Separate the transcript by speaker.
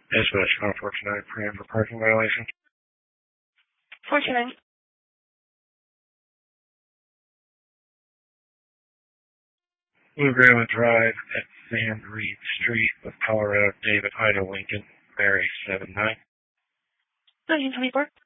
Speaker 1: Dispatch 149 Pram for parking violation.
Speaker 2: 49.
Speaker 1: Blue Granite Drive at Van Reed Street with Colorado David Ida Lincoln, Mary 79.
Speaker 2: 1924.